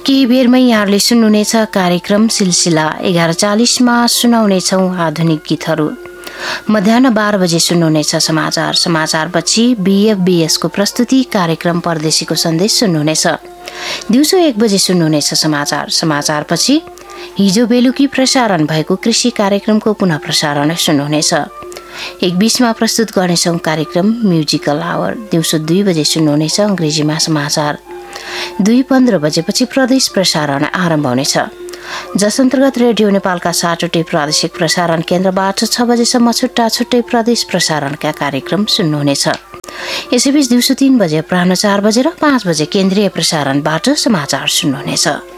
केही बेरमै यहाँहरूले सुन्नुहुनेछ कार्यक्रम सिलसिला 11:40मा सुनाउनेछौँ आधुनिक गीतहरू। मध्याह 12 बजे सुन्नुहुनेछ समाचारपछि BFBS को प्रस्तुति कार्यक्रम परदेशीको सन्देश सुन्नुहुनेछ। दिउँसो 1 बजे सुन्नुहुनेछ समाचारपछि हिजो बेलुकी प्रसारण भएको कृषि कार्यक्रमको पुनः प्रसारण सुन्नुहुनेछ। 1:20मा प्रस्तुत गर्नेछौँ कार्यक्रम म्युजिकल आवर। दिउँसो 2 बजे सुन्नुहुनेछ अङ्ग्रेजीमा समाचार। 2:15 बजेपछि प्रदेश प्रसारण आरम्भ हुनेछ, जस अन्तर्गत रेडियो नेपालका 7वटै प्रादेशिक प्रसारण केन्द्रबाट 6 बजेसम्म छुट्टै प्रदेश प्रसारणका कार्यक्रम सुन्नुहुनेछ। यसैबीच दिउँसो 3 बजे, अपराह्न 4 बजे र 5 बजे केन्द्रीय प्रसारणबाट समाचार सुन्नुहुनेछ।